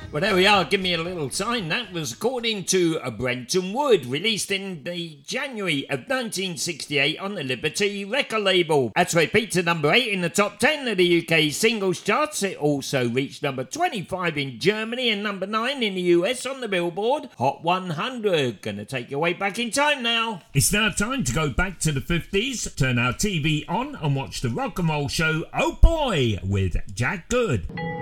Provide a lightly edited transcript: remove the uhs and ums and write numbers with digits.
Well, there we are. Give me a little sign. That was according to Brenton Wood, released in the January of 1968 on the Liberty record label. That's where it peaked to number 8 in the top 10 of the UK singles charts. It also reached number 25 in Germany and number 9 in the US on the Billboard Hot 100. Gonna take your way back in time now. It's now time to go back to the 50s, turn our TV on and watch the rock and roll show Oh Boy with Jack Good.